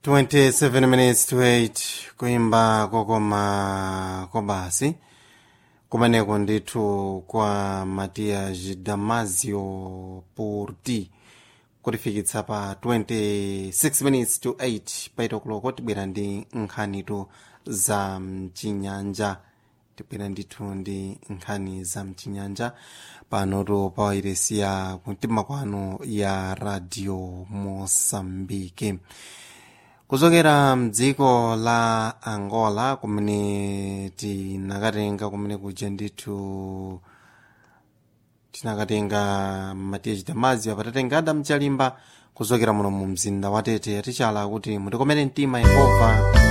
27 minutes to 8 kuimba kokoma kobasi kumeneko ndithu kwa Matias Damasio Porti kutifikitsa pa 26 minutes to 8 paito kuloko tibwera ndi nkhanitu za mchinyanja tibwera ndithu ndi nkhani za mchinyanja panotu pa wairesi ya kumtima kwanu ya Radio Mosambike kuchokera mdziko la Angola kumene tinakatenga kumene kuja ndithu tinakatenga Matias Damasio apatatenga Adam Chalimba kuchokera muno mu mzinda wa Tete atichala kuti mutikomere mtima Yehova